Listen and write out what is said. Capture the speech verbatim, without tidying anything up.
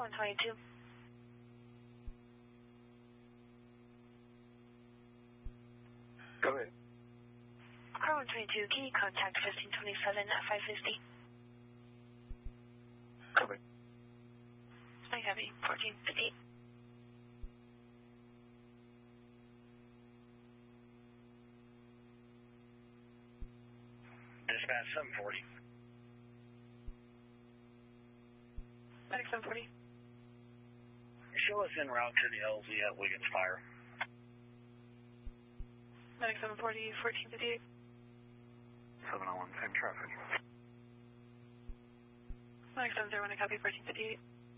one twenty-two. Go ahead. Car one twenty-two, can you contact fifteen twenty-seven at five fifty? Go ahead. I have you, fourteen fifty-eight. Dispatch seven forty. Medic seven forty. Show us en route to the L Z at Wiggins Fire. Medic seven forty, fourteen fifty-eight. seven oh one, same traffic. Medic seven zero one, I copy, fourteen fifty-eight.